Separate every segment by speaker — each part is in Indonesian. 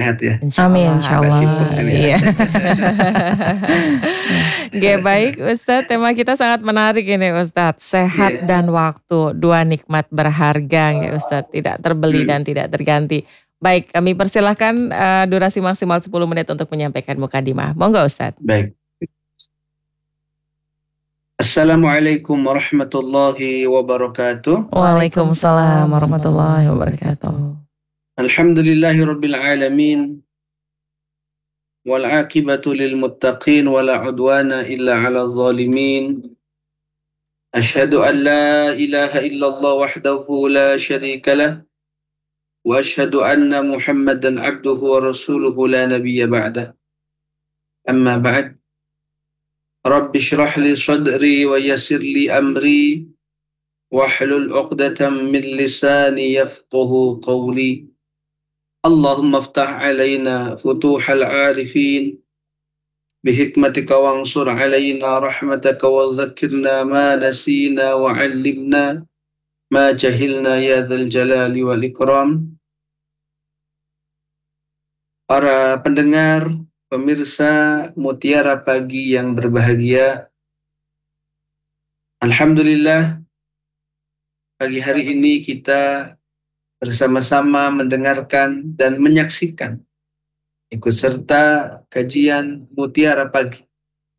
Speaker 1: sehat ya.
Speaker 2: Amin, insyaallah.
Speaker 1: Iya.
Speaker 2: Oke, baik Ustadz, tema kita sangat menarik ini Ustadz. Sehat dan waktu, dua nikmat berharga ya Ustadz, tidak terbeli dan tidak terganti. Baik, kami persilahkan durasi maksimal 10 menit untuk menyampaikan mukadimah. Monggo Ustadz.
Speaker 1: Baik. Assalamualaikum warahmatullahi wabarakatuh.
Speaker 2: Waalaikumsalam warahmatullahi wabarakatuh.
Speaker 1: Alhamdulillahirabbil alamin. Wal 'aqibatu lil muttaqin wala 'udwana illa 'alal zalimin. Asyhadu an la ilaha illallah wahdahu la syarika lah wa asyhadu anna Muhammadan 'abduhu wa rasuluhu la nabiyya ba'dah. Amma ba'd. Rabbi shrah li sadri wa yassir li amri wahlul 'uqdatam min lisani yafqahu qawli. Allahumma aftah alaina futuhal arifin bihikmatika wansur alaina rahmataka wa zakirna ma nasina wa 'allimna ma jahilna ya dzal jalali wal ikram. Para pendengar, pemirsa Mutiara Pagi yang berbahagia, alhamdulillah pagi hari ini kita bersama-sama mendengarkan dan menyaksikan ikut serta kajian Mutiara Pagi.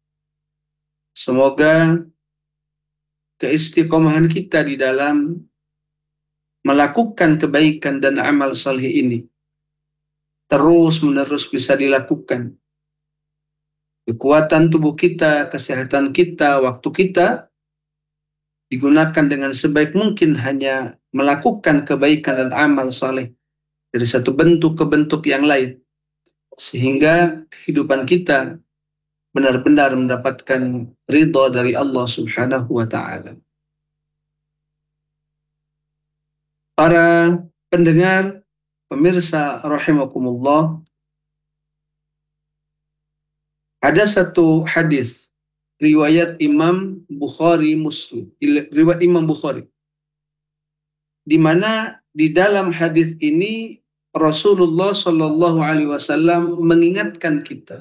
Speaker 1: Semoga keistiqomahan kita di dalam melakukan kebaikan dan amal saleh ini terus-menerus bisa dilakukan. Kekuatan tubuh kita, kesehatan kita, waktu kita digunakan dengan sebaik mungkin hanya melakukan kebaikan dan amal saleh dari satu bentuk ke bentuk yang lain, sehingga kehidupan kita benar-benar mendapatkan ridha dari Allah Subhanahu wa ta'ala. Para pendengar, pemirsa rahimakumullah, ada satu hadis riwayat Imam Bukhari Muslim, riwayat Imam Bukhari, di mana di dalam hadis ini Rasulullah Shallallahu Alaihi Wasallam mengingatkan kita.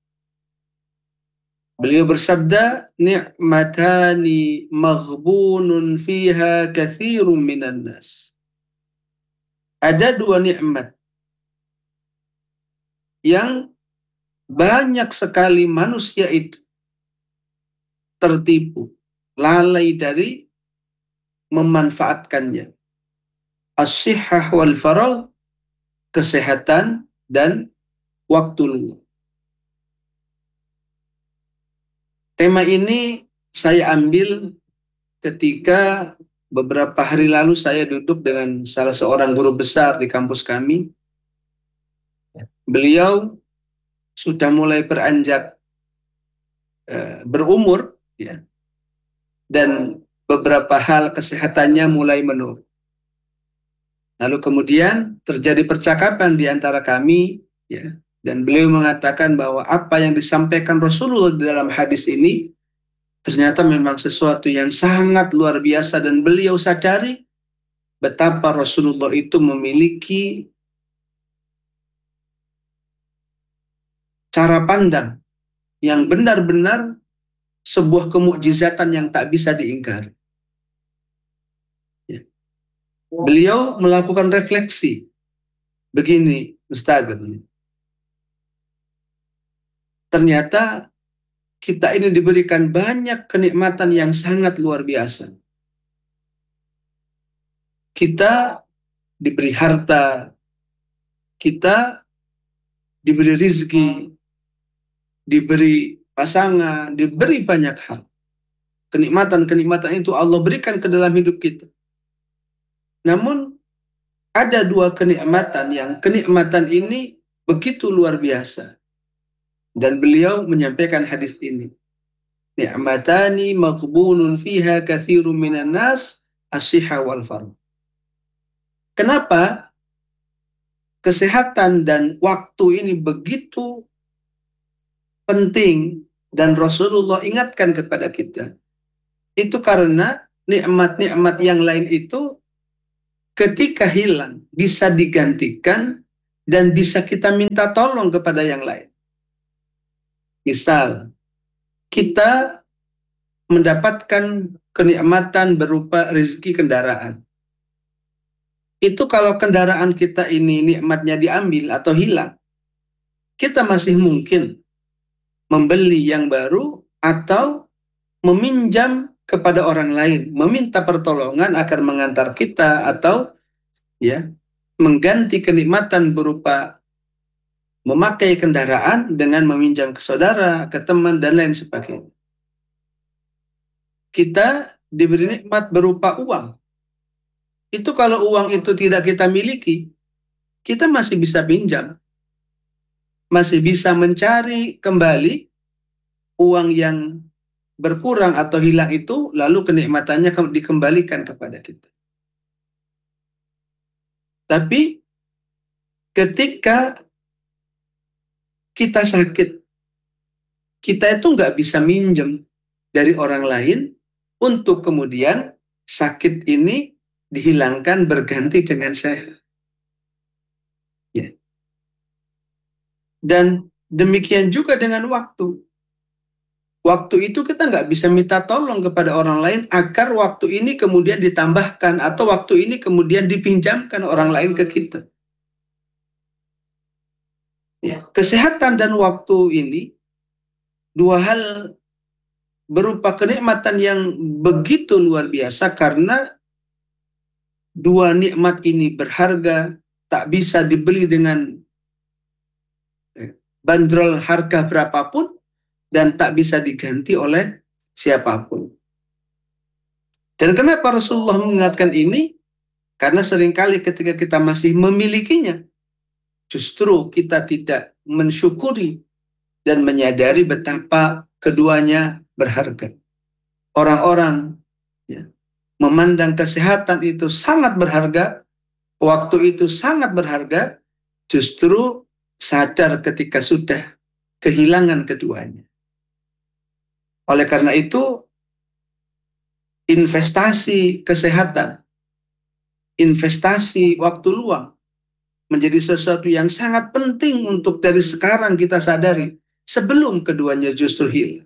Speaker 1: Beliau bersabda, "Ni'matani maghbunun fiha katsirun minan nas." Ada dua nikmat yang banyak sekali manusia itu tertipu, lalai dari memanfaatkannya. As-sihhah wal faragh, kesehatan dan waktu luang. Tema ini saya ambil ketika beberapa hari lalu saya duduk dengan salah seorang guru besar di kampus kami. Beliau sudah mulai beranjak berumur, ya, dan beberapa hal kesehatannya mulai menurun. Lalu kemudian terjadi percakapan di antara kami, ya, dan beliau mengatakan bahwa apa yang disampaikan Rasulullah di dalam hadis ini ternyata memang sesuatu yang sangat luar biasa, dan beliau sadari betapa Rasulullah itu memiliki cara pandang yang benar-benar sebuah kemukjizatan yang tak bisa diingkari. Ya. Beliau melakukan refleksi. Begini, Ustaz, ternyata kita ini diberikan banyak kenikmatan yang sangat luar biasa. Kita diberi harta, kita diberi rizki, diberi pasangan, diberi banyak hal. Kenikmatan-kenikmatan itu Allah berikan ke dalam hidup kita. Namun ada dua kenikmatan yang kenikmatan ini begitu luar biasa. Dan beliau menyampaikan hadis ini. Ni'matani maghbunun fiha katsirun minan nas, as-sihha wal faragh. Kenapa kesehatan dan waktu ini begitu penting dan Rasulullah ingatkan kepada kita? Itu karena nikmat-nikmat yang lain itu ketika hilang bisa digantikan dan bisa kita minta tolong kepada yang lain. Misal, kita mendapatkan kenikmatan berupa rezeki kendaraan. Itu kalau kendaraan kita ini nikmatnya diambil atau hilang, kita masih mungkin membeli yang baru atau meminjam kepada orang lain, meminta pertolongan agar mengantar kita atau ya mengganti kenikmatan berupa memakai kendaraan dengan meminjam ke saudara, ke teman dan lain sebagainya. Kita diberi nikmat berupa uang. Itu kalau uang itu tidak kita miliki, kita masih bisa pinjam, masih bisa mencari kembali uang yang berkurang atau hilang itu, lalu kenikmatannya dikembalikan kepada kita. Tapi ketika kita sakit, kita itu nggak bisa minjem dari orang lain untuk kemudian sakit ini dihilangkan berganti dengan sehat. Ya. Dan demikian juga dengan waktu. Waktu itu kita nggak bisa minta tolong kepada orang lain agar waktu ini kemudian ditambahkan atau waktu ini kemudian dipinjamkan orang lain ke kita. Ya. Kesehatan dan waktu ini dua hal berupa kenikmatan yang begitu luar biasa karena dua nikmat ini berharga, tak bisa dibeli dengan bandrol harga berapapun dan tak bisa diganti oleh siapapun. Dan kenapa Rasulullah mengingatkan ini? Karena seringkali ketika kita masih memilikinya, justru kita tidak mensyukuri dan menyadari betapa keduanya berharga. Orang-orang ya, memandang kesehatan itu sangat berharga, waktu itu sangat berharga, justru sadar ketika sudah kehilangan keduanya. Oleh karena itu, investasi kesehatan, investasi waktu luang menjadi sesuatu yang sangat penting untuk dari sekarang kita sadari sebelum keduanya justru hilang.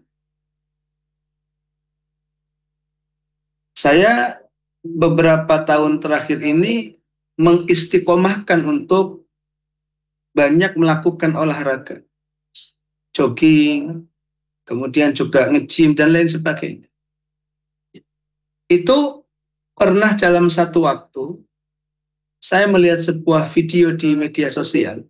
Speaker 1: Saya beberapa tahun terakhir ini mengistiqomahkan untuk banyak melakukan olahraga, jogging, kemudian juga nge-gym dan lain sebagainya. Itu pernah dalam satu waktu saya melihat sebuah video di media sosial.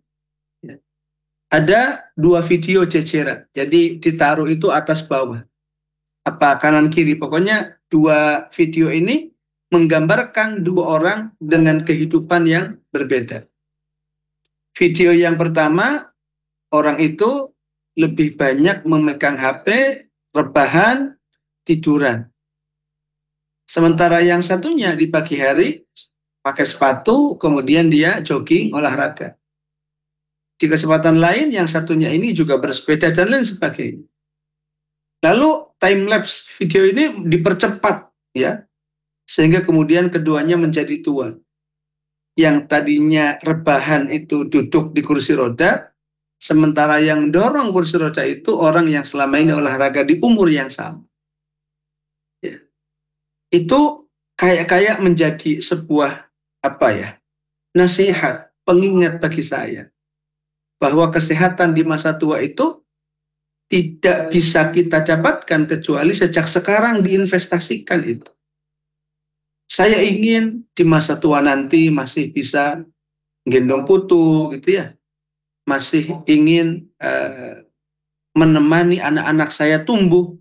Speaker 1: Ada dua video jejeran, jadi ditaruh itu atas bawah, apa kanan kiri, pokoknya dua video ini menggambarkan dua orang dengan kehidupan yang berbeda. Video yang pertama, orang itu lebih banyak memegang HP, rebahan, tiduran. Sementara yang satunya di pagi hari pakai sepatu, kemudian dia jogging, olahraga. Di kesempatan lain yang satunya ini juga bersepeda dan lain sebagainya. Lalu time lapse video ini dipercepat ya, sehingga kemudian keduanya menjadi tua. Yang tadinya rebahan itu duduk di kursi roda, sementara yang dorong kursi roda itu orang yang selama ini olahraga di umur yang sama. Ya. Itu kayak menjadi sebuah nasihat, pengingat bagi saya bahwa kesehatan di masa tua itu tidak bisa kita dapatkan kecuali sejak sekarang diinvestasikan itu. Saya ingin di masa tua nanti masih bisa gendong putu gitu ya, masih ingin menemani anak-anak saya tumbuh,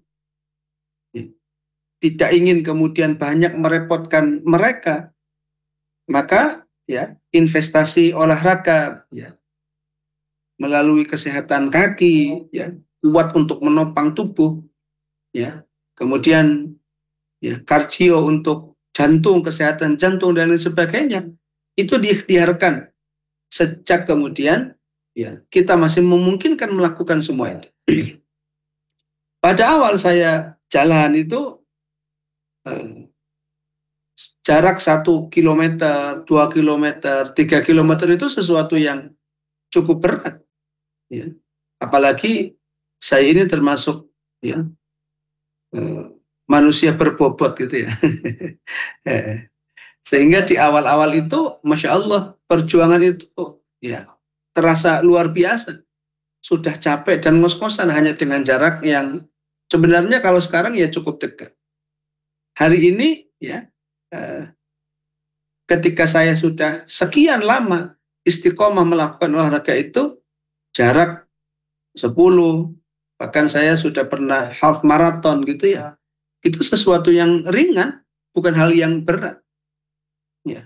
Speaker 1: tidak ingin kemudian banyak merepotkan mereka, maka ya investasi olahraga ya melalui kesehatan kaki ya, kuat untuk menopang tubuh ya, kemudian ya kardio untuk jantung, kesehatan jantung dan lain sebagainya, itu diikhtiarkan sejak kemudian ya kita masih memungkinkan melakukan semua itu. Pada awal saya jalan itu jarak 1 kilometer, 2 kilometer, 3 kilometer itu sesuatu yang cukup berat. Ya. Apalagi saya ini termasuk ya manusia berbobot gitu ya. Sehingga di awal-awal itu, Masya Allah, perjuangan itu ya terasa luar biasa. Sudah capek dan ngos-ngosan hanya dengan jarak yang sebenarnya kalau sekarang ya cukup dekat. Hari ini ya ketika saya sudah sekian lama istiqomah melakukan olahraga itu, jarak 10, bahkan saya sudah pernah half marathon gitu ya. Itu sesuatu yang ringan, bukan hal yang berat. Ya.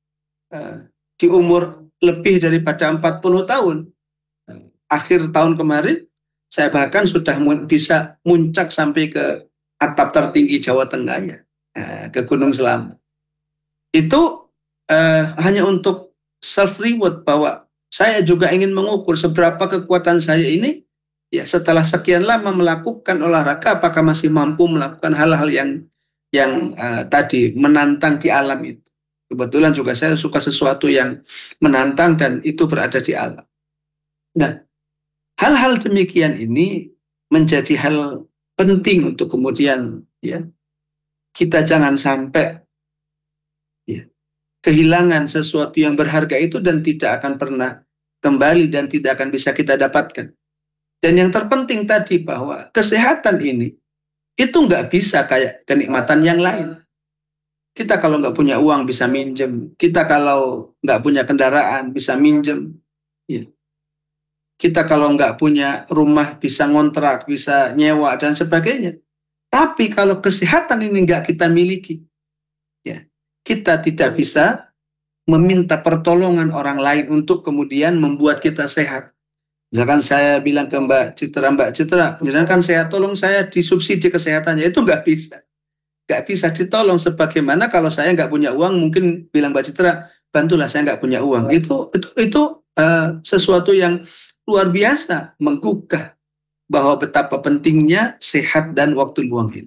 Speaker 1: Di umur lebih daripada 40 tahun, akhir tahun kemarin, saya bahkan sudah bisa muncak sampai ke atap tertinggi Jawa Tengah ya, ke Gunung Selamat. Itu hanya untuk self reward bahwa saya juga ingin mengukur seberapa kekuatan saya ini ya setelah sekian lama melakukan olahraga, apakah masih mampu melakukan hal-hal yang tadi menantang di alam itu. Kebetulan juga saya suka sesuatu yang menantang dan itu berada di alam. Nah, hal-hal demikian ini menjadi hal penting untuk kemudian ya kita jangan sampai ya, kehilangan sesuatu yang berharga itu dan tidak akan pernah kembali dan tidak akan bisa kita dapatkan. Dan yang terpenting tadi bahwa kesehatan ini itu nggak bisa kayak kenikmatan yang lain. Kita kalau nggak punya uang bisa minjem. Kita kalau nggak punya kendaraan bisa minjem. Ya. Kita kalau nggak punya rumah bisa ngontrak, bisa nyewa dan sebagainya. Tapi kalau kesehatan ini nggak kita miliki, ya kita tidak bisa meminta pertolongan orang lain untuk kemudian membuat kita sehat. Misalkan saya bilang ke Mbak Citra, jangan kan saya tolong saya disubsidi kesehatannya, itu nggak bisa. Nggak bisa ditolong sebagaimana kalau saya nggak punya uang, mungkin bilang Mbak Citra, bantulah saya nggak punya uang. Itu sesuatu yang luar biasa, menggugah bahwa betapa pentingnya sehat dan waktu luang ini.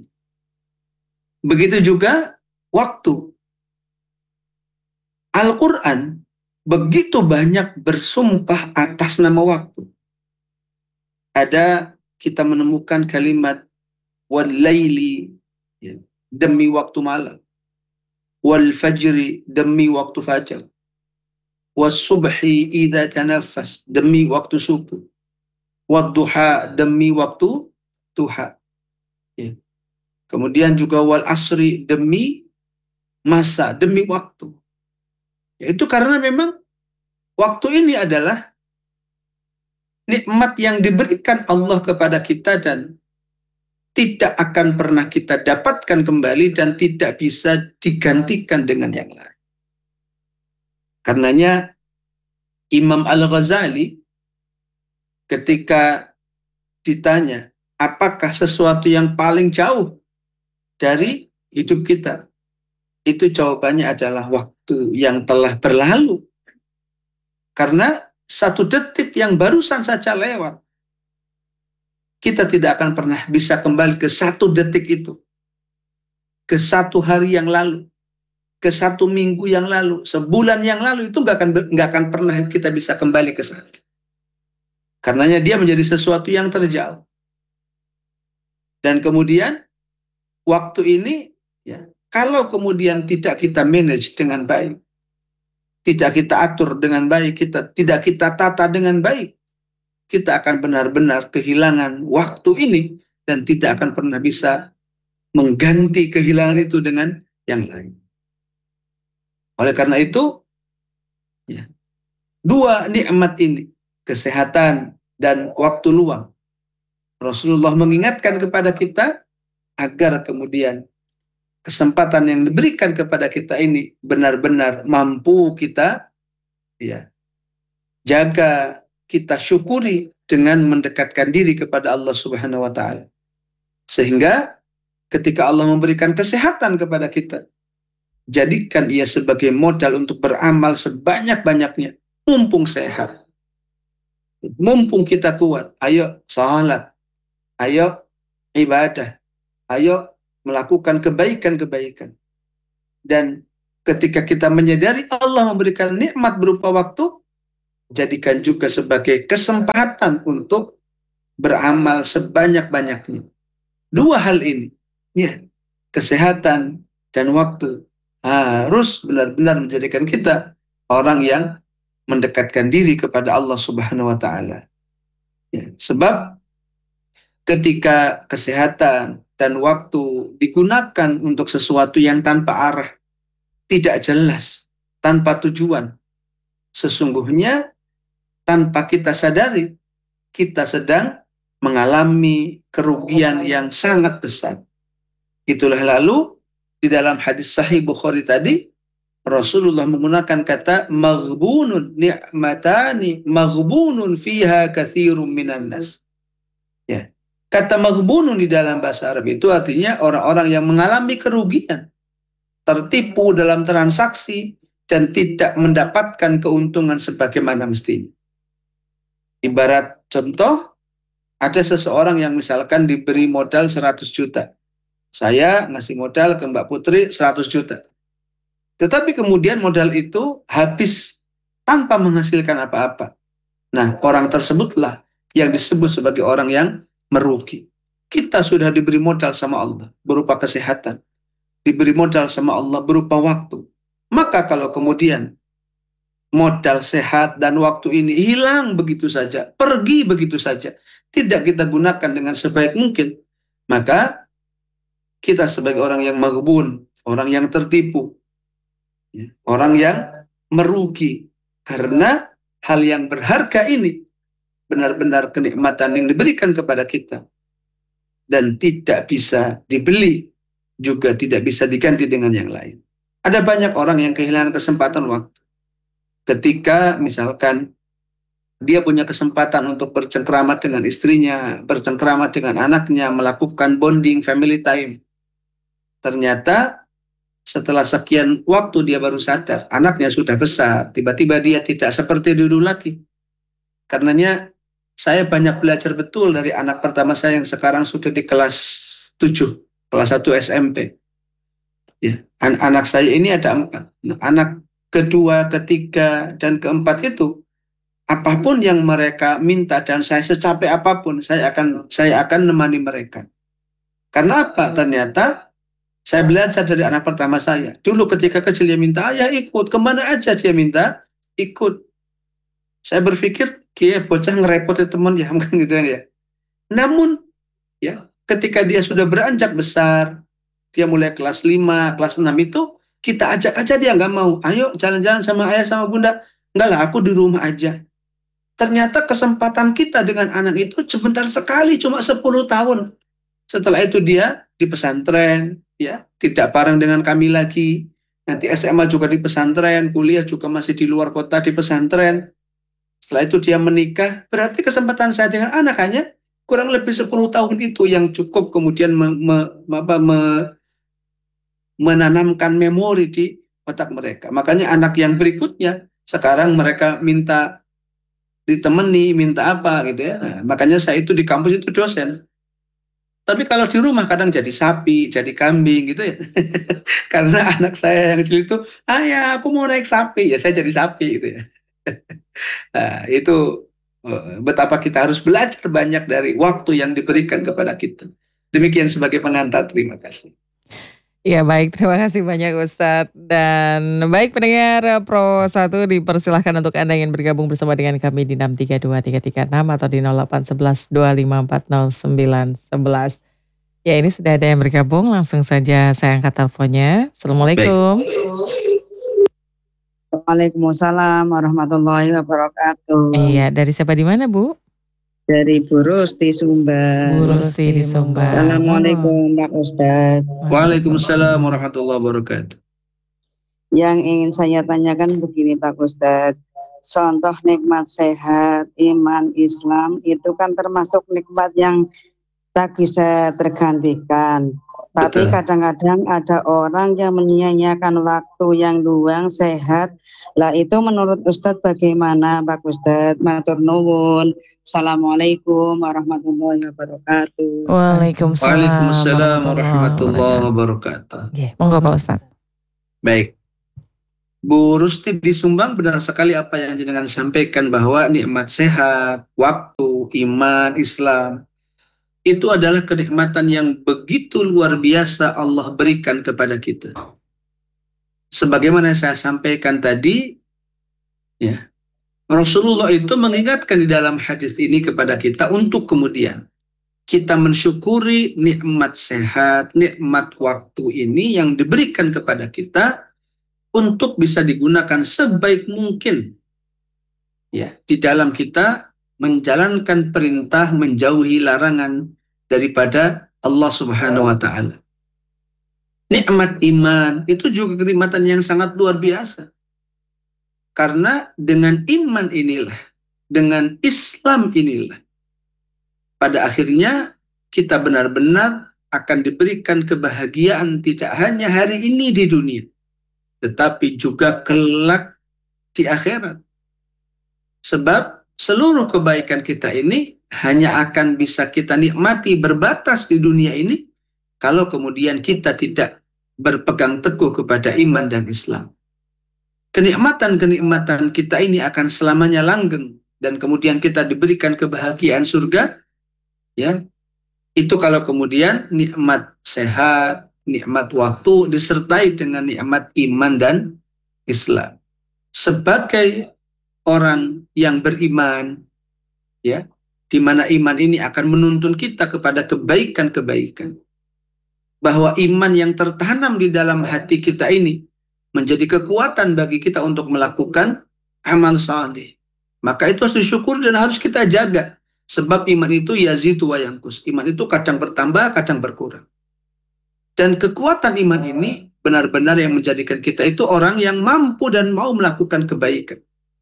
Speaker 1: Begitu juga waktu. Al-Quran begitu banyak bersumpah atas nama waktu. Ada kita menemukan kalimat wal laili ya, demi waktu malam, wal fajri demi waktu fajar, was subhi idza tanaffas demi waktu subuh, wad duha demi waktu duha. Ya. Kemudian juga wal asri demi masa, demi waktu. Itu karena memang waktu ini adalah nikmat yang diberikan Allah kepada kita dan tidak akan pernah kita dapatkan kembali dan tidak bisa digantikan dengan yang lain. Karenanya Imam Al-Ghazali ketika ditanya, apakah sesuatu yang paling jauh dari hidup kita? Itu jawabannya adalah waktu yang telah berlalu. Karena satu detik yang barusan saja lewat, kita tidak akan pernah bisa kembali ke satu detik itu, ke satu hari yang lalu, ke satu minggu yang lalu, sebulan yang lalu, itu nggak akan pernah kita bisa kembali ke sana. Karenanya dia menjadi sesuatu yang terjauh. Dan kemudian waktu ini, ya, kalau kemudian tidak kita manage dengan baik, tidak kita atur dengan baik, tidak kita tata dengan baik, kita akan benar-benar kehilangan waktu ini dan tidak akan pernah bisa mengganti kehilangan itu dengan yang lain. Oleh karena itu, ya, dua nikmat ini, kesehatan dan waktu luang, Rasulullah mengingatkan kepada kita agar kemudian kesempatan yang diberikan kepada kita ini benar-benar mampu kita ya jaga, kita syukuri dengan mendekatkan diri kepada Allah Subhanahu wa taala. Sehingga ketika Allah memberikan kesehatan kepada kita, jadikan ia sebagai modal untuk beramal sebanyak-banyaknya. Mumpung sehat, mumpung kita kuat, ayo salat, ayo ibadah, ayo melakukan kebaikan-kebaikan. Dan ketika kita menyadari Allah memberikan nikmat berupa waktu, jadikan juga sebagai kesempatan untuk beramal sebanyak-banyaknya. Dua hal ini, ya, kesehatan dan waktu, harus benar-benar menjadikan kita orang yang mendekatkan diri kepada Allah Subhanahu wa Ta'ala. Ya, sebab ketika kesehatan dan waktu digunakan untuk sesuatu yang tanpa arah, tidak jelas, tanpa tujuan, sesungguhnya tanpa kita sadari, kita sedang mengalami kerugian yang sangat besar. Itulah lalu di dalam hadis Sahih Bukhari tadi, Rasulullah menggunakan kata maghbunun ni'matani maghbunun fiha katsirun minan nas. Ya. Kata maghbunun di dalam bahasa Arab itu artinya orang-orang yang mengalami kerugian, tertipu dalam transaksi dan tidak mendapatkan keuntungan sebagaimana mestinya. Ibarat contoh, ada seseorang yang misalkan diberi modal 100 juta. Saya ngasih modal ke Mbak Putri 100 juta. Tetapi kemudian modal itu habis tanpa menghasilkan apa-apa. Nah, orang tersebutlah yang disebut sebagai orang yang merugi. Kita sudah diberi modal sama Allah berupa kesehatan, diberi modal sama Allah berupa waktu. Maka kalau kemudian modal sehat dan waktu ini hilang begitu saja, pergi begitu saja, tidak kita gunakan dengan sebaik mungkin, maka kita sebagai orang yang maghbun, orang yang tertipu, orang yang merugi, karena hal yang berharga ini benar-benar kenikmatan yang diberikan kepada kita dan tidak bisa dibeli, juga tidak bisa diganti dengan yang lain. Ada banyak orang yang kehilangan kesempatan waktu ketika misalkan dia punya kesempatan untuk bercengkrama dengan istrinya, bercengkrama dengan anaknya, melakukan bonding family time. Ternyata setelah sekian waktu dia baru sadar, anaknya sudah besar, tiba-tiba dia tidak seperti dulu lagi. Karenanya saya banyak belajar betul dari anak pertama saya yang sekarang sudah di kelas 7, kelas 1 SMP. Ya, anak saya ini ada 4. Nah, anak kedua, ketiga, dan keempat itu, apapun yang mereka minta dan saya secapek apapun, saya akan nemani mereka. Karena apa? Ternyata saya belajar dari anak pertama saya. Dulu ketika kecil dia minta, ayah ikut. Kemana aja dia minta, ikut. Saya berpikir, kayak bocah ngerepoti teman ya, mungkin gitu kan ya. Namun, ya, ketika dia sudah beranjak besar, dia mulai kelas 5, kelas 6 itu, kita ajak aja dia nggak mau. Ayo jalan-jalan sama ayah sama bunda. Enggak lah, aku di rumah aja. Ternyata kesempatan kita dengan anak itu sebentar sekali, cuma 10 tahun. Setelah itu dia di pesantren, ya, tidak bareng dengan kami lagi. Nanti SMA juga di pesantren, kuliah juga masih di luar kota di pesantren. Setelah itu dia menikah, berarti kesempatan saya dengan anak hanya kurang lebih 10 tahun itu yang cukup kemudian menanamkan memori di otak mereka. Makanya anak yang berikutnya, sekarang mereka minta ditemani, minta apa gitu ya. Nah, makanya saya itu di kampus itu dosen. Tapi kalau di rumah kadang jadi sapi, jadi kambing gitu ya. Karena anak saya yang kecil itu, ayah aku mau naik sapi, ya saya jadi sapi gitu ya. Nah, itu betapa kita harus belajar banyak dari waktu yang diberikan kepada kita. Demikian sebagai pengantar, terima kasih.
Speaker 2: Ya baik, terima kasih banyak Ustadz. Dan baik pendengar Pro 1 dipersilahkan untuk Anda yang bergabung bersama dengan kami di 632-336 atau di 0811-2540-911. Ya ini sudah ada yang bergabung, langsung saja saya angkat teleponnya. Assalamualaikum.
Speaker 3: Waalaikumsalam warahmatullahi wabarakatuh.
Speaker 2: Iya, dari siapa di mana Bu?
Speaker 3: Dari Bu Rusti Sumbar.
Speaker 2: Bu Rusti di Sumbar.
Speaker 3: Assalamualaikum Pak Ustadz.
Speaker 1: Waalaikumsalam warahmatullahi wabarakatuh.
Speaker 3: Yang ingin saya tanyakan begini Pak Ustadz, contoh nikmat sehat, iman, Islam itu kan termasuk nikmat yang tak bisa tergantikan. Tapi kadang-kadang ada orang yang menyia-nyiakan waktu yang luang sehat. Lah itu menurut Ustadz bagaimana Pak Ustadz? Matur nuwun. Assalamualaikum warahmatullahi wabarakatuh.
Speaker 2: Waalaikumsalam
Speaker 1: warahmatullahi wabarakatuh.
Speaker 2: Monggo Pak Ustadz.
Speaker 1: Baik. Bu Rusti di Sumbang benar sekali apa yang jenengan sampaikan bahwa nikmat sehat, waktu, iman, Islam itu adalah kenikmatan yang begitu luar biasa Allah berikan kepada kita. Sebagaimana saya sampaikan tadi, ya, Rasulullah itu mengingatkan di dalam hadis ini kepada kita untuk kemudian kita mensyukuri nikmat sehat, nikmat waktu ini yang diberikan kepada kita untuk bisa digunakan sebaik mungkin, ya, di dalam kita menjalankan perintah, menjauhi larangan daripada Allah Subhanahu wa taala. Nikmat iman itu juga kenikmatan yang sangat luar biasa. Karena dengan iman inilah, dengan Islam inilah, pada akhirnya kita benar-benar akan diberikan kebahagiaan tidak hanya hari ini di dunia, tetapi juga kelak di akhirat. Sebab seluruh kebaikan kita ini hanya akan bisa kita nikmati berbatas di dunia ini kalau kemudian kita tidak berpegang teguh kepada iman dan Islam. Kenikmatan-kenikmatan kita ini akan selamanya langgeng dan kemudian kita diberikan kebahagiaan surga, ya. Itu kalau kemudian nikmat sehat, nikmat waktu disertai dengan nikmat iman dan Islam. Sebagai orang yang beriman, ya, di mana iman ini akan menuntun kita kepada kebaikan-kebaikan. Bahwa iman yang tertanam di dalam hati kita ini menjadi kekuatan bagi kita untuk melakukan amal saleh. Maka itu harus disyukur dan harus kita jaga. Sebab iman itu yazidu wa yanqus. Iman itu kadang bertambah, kadang berkurang. Dan kekuatan iman ini benar-benar yang menjadikan kita itu orang yang mampu dan mau melakukan kebaikan.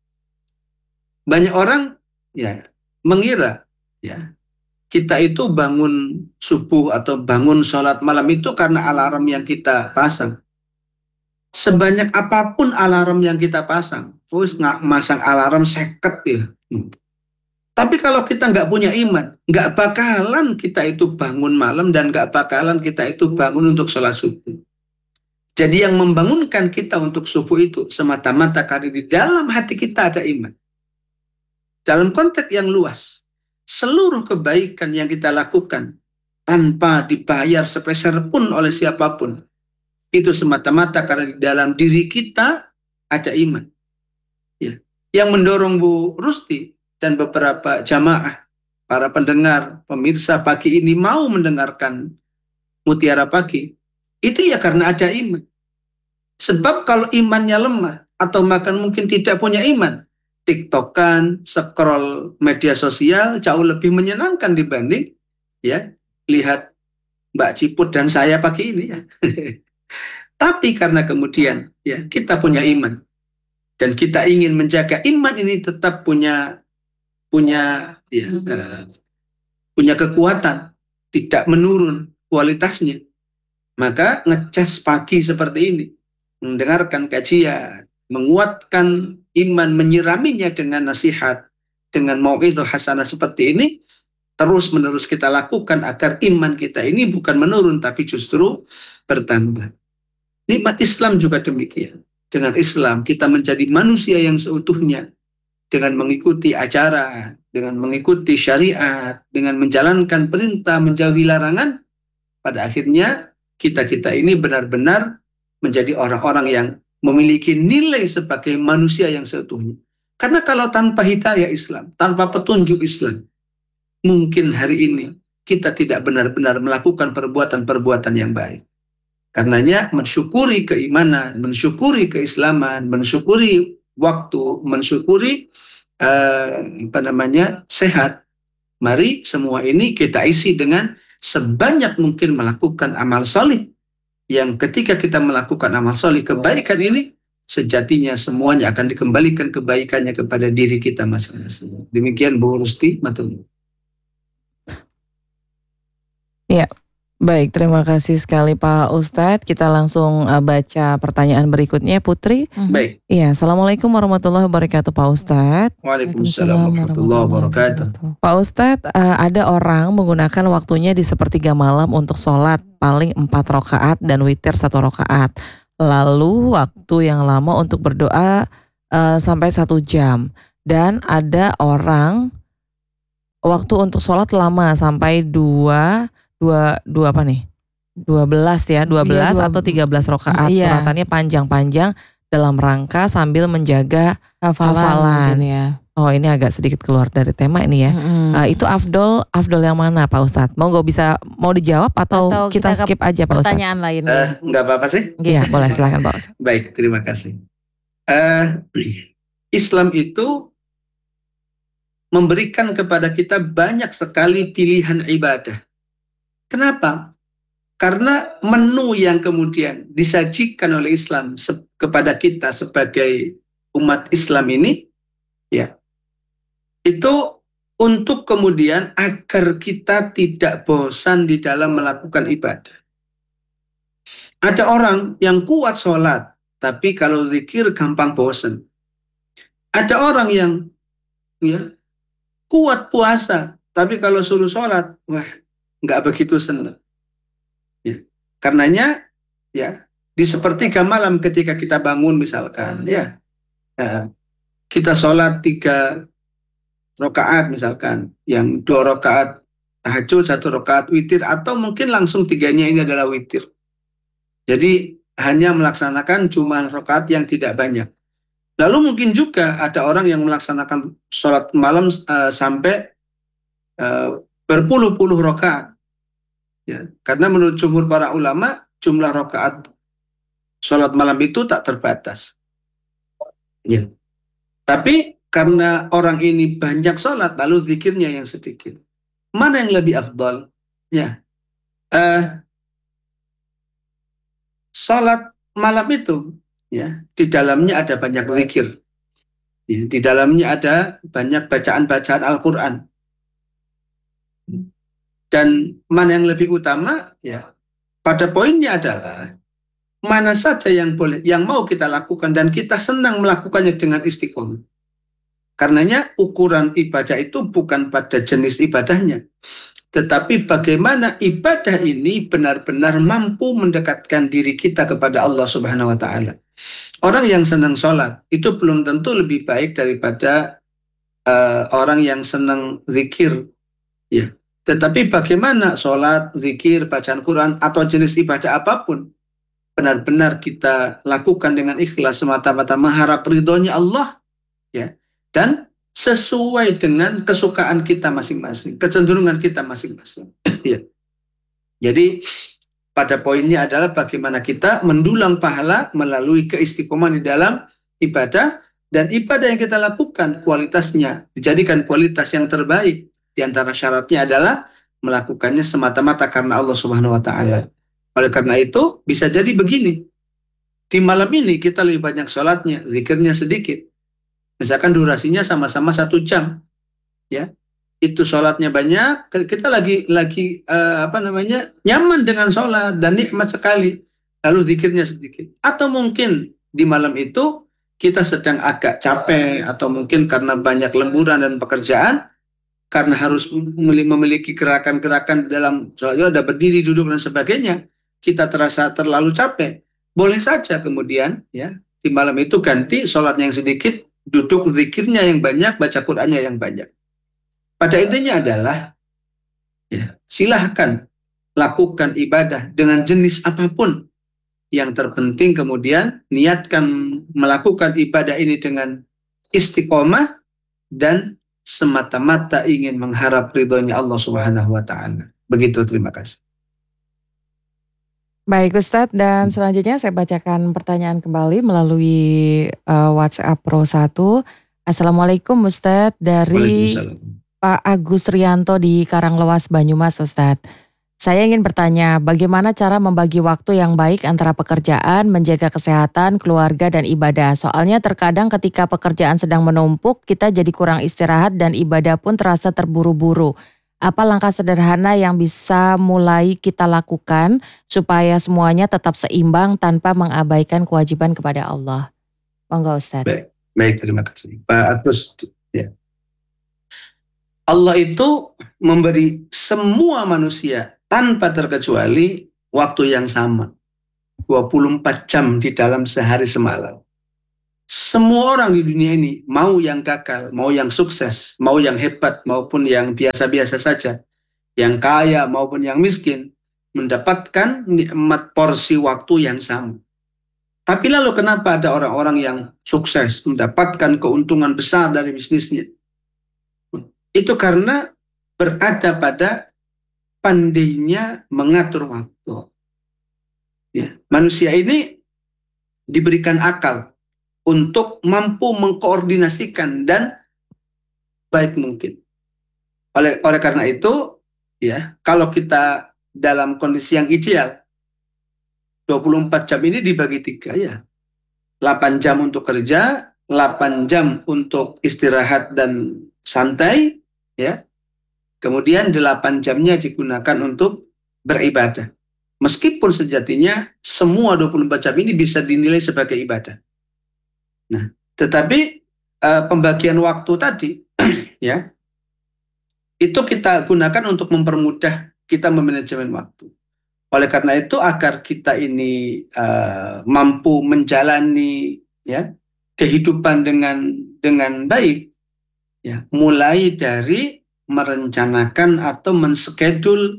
Speaker 1: Banyak orang, ya, mengira, ya, kita itu bangun subuh atau bangun sholat malam itu karena alarm yang kita pasang. Sebanyak apapun alarm yang kita pasang, terus nggak masang alarm seket ya. Tapi kalau kita nggak punya iman, nggak bakalan kita itu bangun malam dan nggak bakalan kita itu bangun untuk sholat subuh. Jadi yang membangunkan kita untuk subuh itu semata-mata karena di dalam hati kita ada iman. Dalam konteks yang luas, seluruh kebaikan yang kita lakukan tanpa dibayar sepeser pun oleh siapapun, itu semata-mata karena di dalam diri kita ada iman. Ya. Yang mendorong Bu Rusti dan beberapa jamaah, para pendengar, pemirsa pagi ini mau mendengarkan Mutiara Pagi, itu ya karena ada iman. Sebab kalau imannya lemah, atau bahkan mungkin tidak punya iman, TikTokan, scroll media sosial jauh lebih menyenangkan dibanding, ya, lihat Mbak Ciput dan saya pagi ini, ya. Tapi karena kemudian, ya, kita punya iman dan kita ingin menjaga iman ini tetap punya kekuatan, tidak menurun kualitasnya, maka ngecas pagi seperti ini, mendengarkan kajian, menguatkan iman, menyiraminya dengan nasihat, dengan mau'idhah hasanah seperti ini, terus-menerus kita lakukan agar iman kita ini bukan menurun tapi justru bertambah. Nikmat Islam juga demikian. Dengan Islam kita menjadi manusia yang seutuhnya, dengan mengikuti ajaran, dengan mengikuti syariat, dengan menjalankan perintah, menjauhi larangan. Pada akhirnya kita ini benar-benar menjadi orang-orang yang memiliki nilai sebagai manusia yang seutuhnya. Karena kalau tanpa hidayah Islam, tanpa petunjuk Islam, mungkin hari ini kita tidak benar-benar melakukan perbuatan-perbuatan yang baik. Karenanya mensyukuri keimanan, mensyukuri keislaman, mensyukuri waktu, mensyukuri sehat. Mari semua ini kita isi dengan sebanyak mungkin melakukan amal solih. Yang ketika kita melakukan amal solih, kebaikan ini sejatinya semuanya akan dikembalikan kebaikannya kepada diri kita masing-masing. Demikian Bu Rusti, matur.
Speaker 2: Ya. Baik, terima kasih sekali Pak Ustadz. Kita langsung baca pertanyaan berikutnya, Putri.
Speaker 1: Baik.
Speaker 2: Iya, Assalamualaikum warahmatullahi wabarakatuh Pak Ustadz.
Speaker 1: Waalaikumsalam warahmatullahi wabarakatuh.
Speaker 2: Pak Ustadz, ada orang menggunakan waktunya di sepertiga malam untuk sholat, paling 4 rakaat dan witir 1 rakaat. lalu waktu yang lama untuk berdoa sampai 1 jam. Dan ada orang waktu untuk sholat lama sampai 2 apa nih? 12 ya, 12 atau 13 rakaat.
Speaker 4: Iya.
Speaker 2: Suratannya panjang-panjang dalam rangka sambil menjaga hafalan.
Speaker 4: mungkin ya.
Speaker 2: Oh, ini agak sedikit keluar dari tema ini ya. Itu afdol yang mana Pak Ustadz? Mau dijawab atau kita
Speaker 4: kita ke
Speaker 2: skip aja Pak Ustadz?
Speaker 4: Pertanyaan lain.
Speaker 1: Nggak apa-apa sih.
Speaker 2: Iya, boleh silakan Pak Ustadz.
Speaker 1: Baik, terima kasih. Islam itu memberikan kepada kita banyak sekali pilihan ibadah. Kenapa? Karena menu yang kemudian disajikan oleh Islam kepada kita sebagai umat Islam ini, ya, itu untuk kemudian agar kita tidak bosan di dalam melakukan ibadah. Ada orang yang kuat sholat, tapi kalau zikir gampang bosan. Ada orang yang kuat puasa, tapi kalau suruh sholat, wah, nggak begitu senang. Ya. Karenanya, ya, di sepertiga malam ketika kita bangun misalkan, kita sholat 3 rakaat misalkan, yang 2 rakaat tahajud, 1 rakaat witir, atau mungkin langsung 3-nya ini adalah witir. Jadi hanya melaksanakan cuma rakaat yang tidak banyak. Lalu mungkin juga ada orang yang melaksanakan sholat malam sampai berpuluh-puluh rakaat. Ya, karena menurut jumhur para ulama jumlah rakaat sholat malam itu tak terbatas. Ya. Tapi karena orang ini banyak sholat lalu zikirnya yang sedikit. Mana yang lebih afdal? Ya. Sholat malam itu, ya, di dalamnya ada banyak zikir. Ya, di dalamnya ada banyak bacaan-bacaan Al-Quran. Dan mana yang lebih utama, ya, pada poinnya adalah mana saja yang boleh, yang mau kita lakukan dan kita senang melakukannya dengan istiqomah. Karenanya ukuran ibadah itu bukan pada jenis ibadahnya, tetapi bagaimana ibadah ini benar-benar mampu mendekatkan diri kita kepada Allah Subhanahu wa Ta'ala. Orang yang senang sholat itu belum tentu lebih baik daripada orang yang senang zikir, ya. Tetapi bagaimana sholat, zikir, bacaan Quran, atau jenis ibadah apapun, benar-benar kita lakukan dengan ikhlas semata-mata mengharap ridhonya Allah, ya, dan sesuai dengan kesukaan kita masing-masing, kecenderungan kita masing-masing. Ya. Jadi pada poinnya adalah bagaimana kita mendulang pahala melalui keistiqomahan di dalam ibadah, dan ibadah yang kita lakukan kualitasnya dijadikan kualitas yang terbaik. Di antara syaratnya adalah melakukannya semata-mata karena Allah Subhanahu wa Ta'ala. Oleh karena itu, bisa jadi begini. Di malam ini kita lebih banyak sholatnya, zikirnya sedikit. Misalkan durasinya sama-sama 1 jam. Ya. Itu sholatnya banyak, kita lagi nyaman dengan sholat dan nikmat sekali. Lalu zikirnya sedikit. Atau mungkin di malam itu kita sedang agak capek, atau mungkin karena banyak lemburan dan pekerjaan, karena harus memiliki gerakan-gerakan dalam sholat, ada berdiri, duduk, dan sebagainya, kita terasa terlalu capek. Boleh saja kemudian, ya, di malam itu ganti sholatnya yang sedikit, duduk zikirnya yang banyak, baca Qur'annya yang banyak. Pada intinya adalah, ya, silahkan lakukan ibadah dengan jenis apapun. Yang terpenting kemudian niatkan melakukan ibadah ini dengan istiqomah dan semata-mata ingin mengharap ridhonya Allah Subhanahu wa Ta'ala. Begitu, terima kasih.
Speaker 2: Baik Ustadz, dan selanjutnya saya bacakan pertanyaan kembali melalui WhatsApp Pro 1. Assalamualaikum Ustadz, dari Pak Agus Rianto di Karanglewas, Banyumas Ustadz. Saya ingin bertanya, bagaimana cara membagi waktu yang baik antara pekerjaan, menjaga kesehatan, keluarga, dan ibadah? Soalnya terkadang ketika pekerjaan sedang menumpuk, kita jadi kurang istirahat dan ibadah pun terasa terburu-buru. Apa langkah sederhana yang bisa mulai kita lakukan supaya semuanya tetap seimbang tanpa mengabaikan kewajiban kepada Allah? Monggo Ustaz.
Speaker 1: Baik, terima kasih Pak Agus. Ya. Allah itu memberi semua manusia tanpa terkecuali waktu yang sama. 24 jam di dalam sehari semalam. Semua orang di dunia ini, mau yang gagal, mau yang sukses, mau yang hebat maupun yang biasa-biasa saja, yang kaya maupun yang miskin, mendapatkan nikmat porsi waktu yang sama. Tapi lalu kenapa ada orang-orang yang sukses, mendapatkan keuntungan besar dari bisnisnya? Itu karena berada pada pandainya mengatur waktu. Ya, manusia ini diberikan akal untuk mampu mengkoordinasikan dan baik mungkin. Oleh karena itu, ya, kalau kita dalam kondisi yang ideal, 24 jam ini dibagi 3 ya. 8 jam untuk kerja, 8 jam untuk istirahat dan santai, ya. Kemudian 8 jamnya digunakan untuk beribadah. Meskipun sejatinya semua 24 jam ini bisa dinilai sebagai ibadah. Nah, tetapi pembagian waktu tadi, ya, itu kita gunakan untuk mempermudah kita memanajemen waktu. Oleh karena itu, agar kita ini mampu menjalani, ya, kehidupan dengan baik, ya, mulai dari merencanakan atau menskedul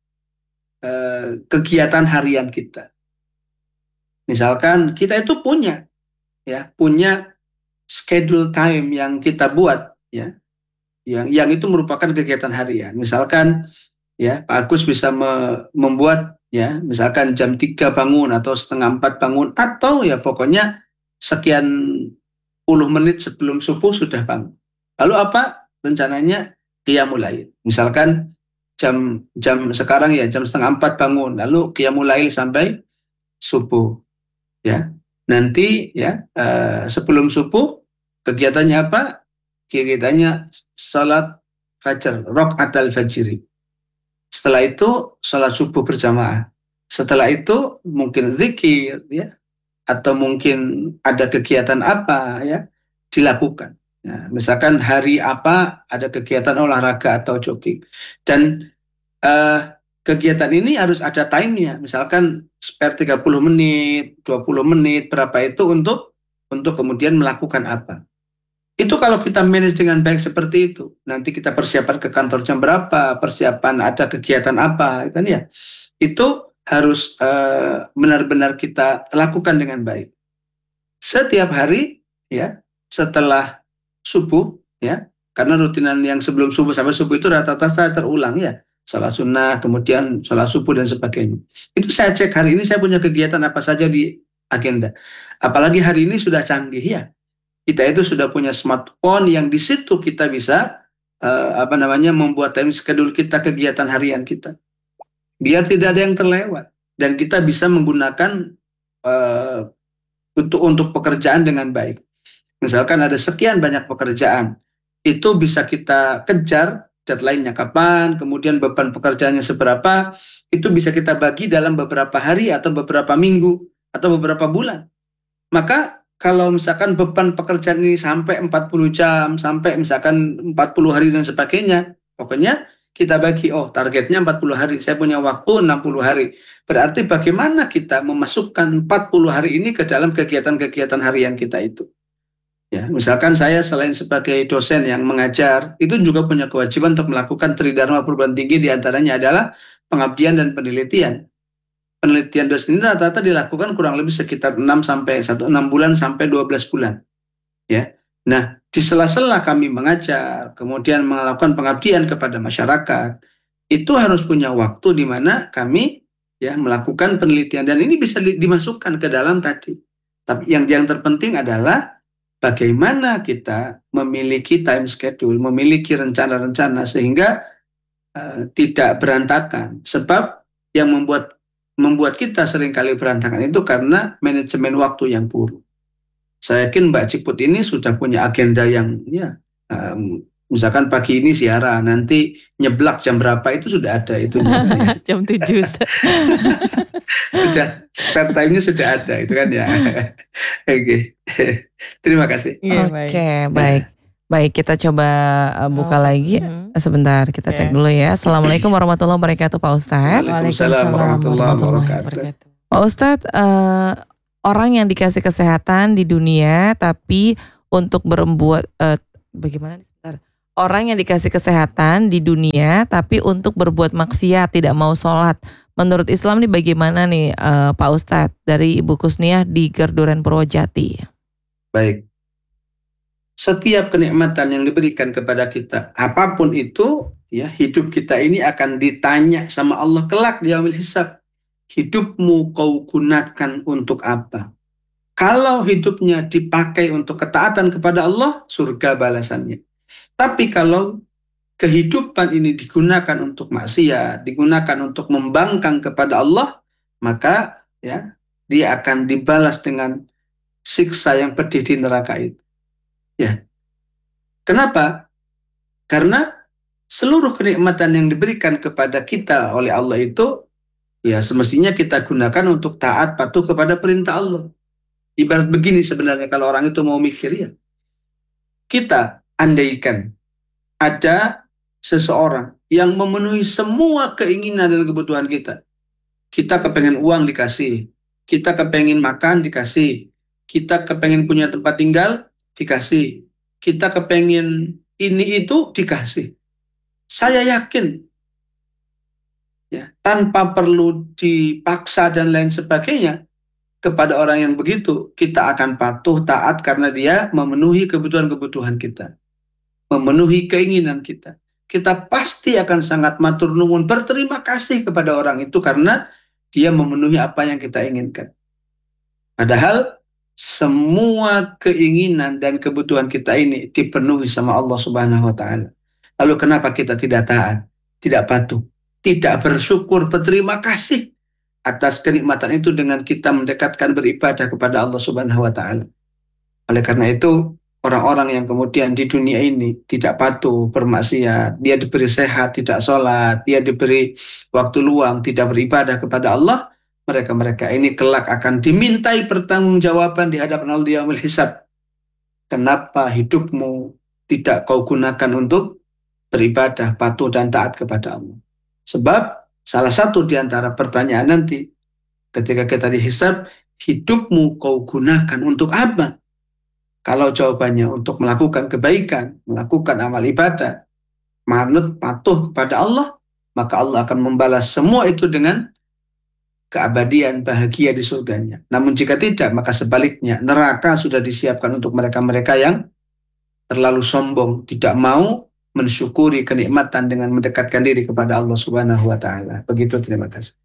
Speaker 1: kegiatan harian kita. Misalkan kita itu punya schedule time yang kita buat, ya, yang itu merupakan kegiatan harian. Misalkan, ya, Pak Agus bisa membuat, ya, misalkan jam 3 bangun atau setengah 4 bangun, atau ya pokoknya sekian puluh menit sebelum subuh sudah bangun. Lalu apa rencananya? Qiyamul lail. Misalkan jam sekarang ya jam setengah 4 bangun, lalu qiyamul lail sampai subuh, ya. Nanti, ya, sebelum subuh kegiatannya apa? Kegiatannya salat fajar, raqatul fajri. Setelah itu salat subuh berjamaah. Setelah itu mungkin zikir, ya, atau mungkin ada kegiatan apa, ya, dilakukan. Nah, misalkan hari apa ada kegiatan olahraga atau jogging. Dan kegiatan ini harus ada time-nya. Misalkan spare 30 menit, 20 menit, berapa itu untuk kemudian melakukan apa. Itu kalau kita manage dengan baik seperti itu. Nanti kita persiapan ke kantor jam berapa, persiapan ada kegiatan apa, kan ya. Itu harus benar-benar kita lakukan dengan baik. Setiap hari, ya, setelah subuh, ya, karena rutinan yang sebelum subuh sampai subuh itu rata-rata saya terulang, ya. Sholat sunnah, kemudian sholat subuh dan sebagainya. Itu saya cek hari ini saya punya kegiatan apa saja di agenda. Apalagi hari ini sudah canggih, ya. Kita itu sudah punya smartphone yang di situ kita bisa membuat time schedule kita, kegiatan harian kita. Biar tidak ada yang terlewat dan kita bisa menggunakan untuk pekerjaan dengan baik. Misalkan ada sekian banyak pekerjaan, itu bisa kita kejar deadline-nya kapan, kemudian beban pekerjaannya seberapa, itu bisa kita bagi dalam beberapa hari atau beberapa minggu atau beberapa bulan. Maka kalau misalkan beban pekerjaan ini sampai 40 jam, sampai misalkan 40 hari dan sebagainya, pokoknya kita bagi, oh targetnya 40 hari, saya punya waktu 60 hari. Berarti bagaimana kita memasukkan 40 hari ini ke dalam kegiatan-kegiatan harian kita itu. Ya, misalkan saya selain sebagai dosen yang mengajar, itu juga punya kewajiban untuk melakukan tridharma perguruan tinggi, diantaranya adalah pengabdian dan penelitian. Penelitian dosen ini rata-rata dilakukan kurang lebih sekitar 6 bulan sampai 12 bulan. Ya. Nah, di sela-sela kami mengajar, kemudian melakukan pengabdian kepada masyarakat, itu harus punya waktu di mana kami, ya, melakukan penelitian, dan ini bisa dimasukkan ke dalam tadi. Tapi yang terpenting adalah bagaimana kita memiliki time schedule, memiliki rencana-rencana sehingga tidak berantakan. Sebab yang membuat kita seringkali berantakan itu karena manajemen waktu yang buruk. Saya yakin Mbak Ciput ini sudah punya agenda yang, ya, misalkan pagi ini siaran, nanti nyeblak jam berapa itu sudah ada itu.
Speaker 2: Jam 7.
Speaker 1: Sudah, spare time-nya sudah ada itu kan, ya. Oke. Terima kasih.
Speaker 2: Oke, baik. Kita coba buka lagi. Sebentar, kita cek dulu ya. Assalamualaikum warahmatullahi wabarakatuh, Pak Ustadz.
Speaker 1: Waalaikumsalam warahmatullahi wabarakatuh.
Speaker 2: Pak Ustadz, orang yang dikasih kesehatan di dunia tapi untuk bagaimana nih, sebentar. Orang yang dikasih kesehatan di dunia tapi untuk berbuat maksiat, tidak mau sholat. Menurut Islam nih bagaimana nih Pak Ustadz, dari Ibu Kusniah di Gerduren Purwojati?
Speaker 1: Baik. Setiap kenikmatan yang diberikan kepada kita, apapun itu, ya, hidup kita ini akan ditanya sama Allah kelak di yaumil hisab. Hidupmu kau gunakan untuk apa? Kalau hidupnya dipakai untuk ketaatan kepada Allah, surga balasannya. Tapi kalau kehidupan ini digunakan untuk maksiat, digunakan untuk membangkang kepada Allah, maka ya dia akan dibalas dengan siksa yang pedih di neraka itu. Ya. Kenapa? Karena seluruh kenikmatan yang diberikan kepada kita oleh Allah itu, ya semestinya kita gunakan untuk taat patuh kepada perintah Allah. Ibarat begini sebenarnya kalau orang itu mau mikir, ya. Kita andaikan ada seseorang yang memenuhi semua keinginan dan kebutuhan kita. Kita kepengen uang dikasih, kita kepengen makan dikasih, kita kepengen punya tempat tinggal dikasih, kita kepengen ini itu dikasih. Saya yakin, ya, tanpa perlu dipaksa dan lain sebagainya, kepada orang yang begitu kita akan patuh taat karena dia memenuhi kebutuhan-kebutuhan kita, memenuhi keinginan kita. Kita pasti akan sangat matur nuwun, berterima kasih kepada orang itu karena dia memenuhi apa yang kita inginkan. Padahal semua keinginan dan kebutuhan kita ini dipenuhi sama Allah Subhanahu wa taala. Lalu kenapa kita tidak taat, tidak patuh, tidak bersyukur, berterima kasih atas kenikmatan itu dengan kita mendekatkan beribadah kepada Allah Subhanahu wa taala. Oleh karena itu, orang-orang yang kemudian di dunia ini tidak patuh, bermaksiat, dia diberi sehat, tidak sholat, dia diberi waktu luang, tidak beribadah kepada Allah, mereka-mereka ini kelak akan dimintai pertanggungjawaban di hadapan Allah di yaumil hisab. Kenapa hidupmu tidak kau gunakan untuk beribadah, patuh dan taat kepada Allah? Sebab salah satu di antara pertanyaan nanti ketika kita dihisab, hidupmu kau gunakan untuk apa? Kalau jawabannya untuk melakukan kebaikan, melakukan amal ibadah, manut patuh kepada Allah, maka Allah akan membalas semua itu dengan keabadian bahagia di surganya. Namun jika tidak, maka sebaliknya, neraka sudah disiapkan untuk mereka-mereka yang terlalu sombong, tidak mau mensyukuri kenikmatan dengan mendekatkan diri kepada Allah Subhanahu wa taala. Begitu, terima kasih.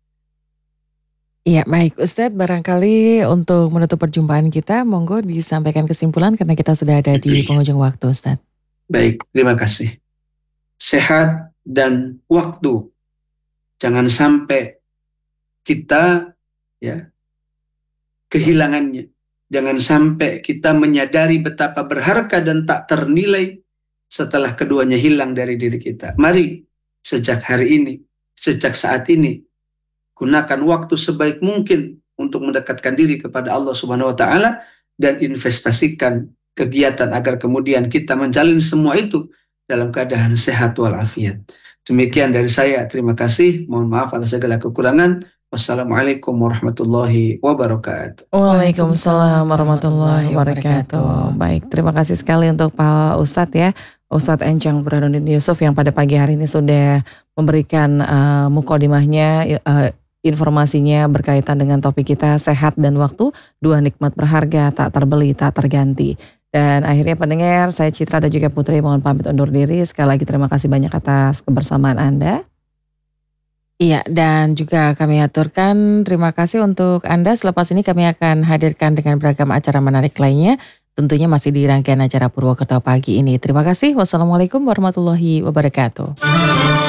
Speaker 2: Iya, baik Ustadz, barangkali untuk menutup perjumpaan kita, monggo disampaikan kesimpulan karena kita sudah ada di penghujung waktu, Ustadz.
Speaker 1: Baik, terima kasih. Sehat dan waktu. Jangan sampai kita, ya, kehilangannya. Jangan sampai kita menyadari betapa berharga dan tak ternilai setelah keduanya hilang dari diri kita. Mari, sejak hari ini, sejak saat ini, gunakan waktu sebaik mungkin untuk mendekatkan diri kepada Allah Subhanahu wa taala dan investasikan kegiatan agar kemudian kita menjalin semua itu dalam keadaan sehat walafiat. Demikian dari saya, terima kasih. Mohon maaf atas segala kekurangan. Wassalamualaikum warahmatullahi wabarakatuh.
Speaker 2: Waalaikumsalam warahmatullahi wabarakatuh. Baik, terima kasih sekali untuk Pak Ustadz ya, Ustadz Encang Burhanuddin Yusuf yang pada pagi hari ini sudah memberikan mukadimahnya, informasinya berkaitan dengan topik kita sehat dan waktu, dua nikmat berharga tak terbeli tak terganti. Dan akhirnya pendengar, saya Citra dan juga Putri mohon pamit undur diri. Sekali lagi terima kasih banyak atas kebersamaan Anda. Iya, dan juga kami aturkan terima kasih untuk Anda. Selepas ini kami akan hadirkan dengan beragam acara menarik lainnya. Tentunya masih di rangkaian acara Purwokerto pagi ini. Terima kasih. Wassalamualaikum warahmatullahi wabarakatuh.